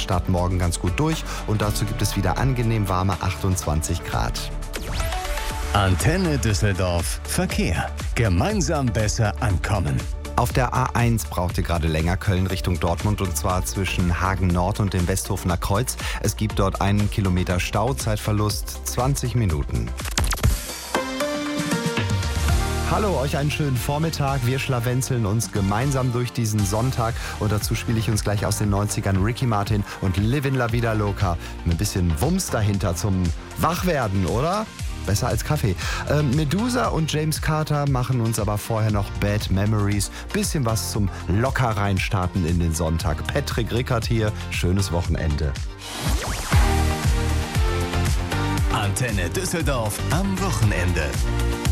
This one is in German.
starten morgen ganz gut durch und dazu gibt es wieder angenehm warme 28 Grad. Antenne Düsseldorf Verkehr. Gemeinsam besser ankommen. Auf der A1 braucht ihr gerade länger Köln Richtung Dortmund und zwar zwischen Hagen Nord und dem Westhofener Kreuz. Es gibt dort 1 Kilometer Stau, Zeitverlust 20 Minuten. Hallo, euch einen schönen Vormittag. Wir schlawenzeln uns gemeinsam durch diesen Sonntag und dazu spiele ich uns gleich aus den 90ern Ricky Martin und Livin La Vida Loca. Mit ein bisschen Wumms dahinter zum Wachwerden, oder? Besser als Kaffee. Medusa und James Carter machen uns aber vorher noch Bad Memories. Bisschen was zum locker reinstarten in den Sonntag. Patrick Rickert hier. Schönes Wochenende. Antenne Düsseldorf am Wochenende.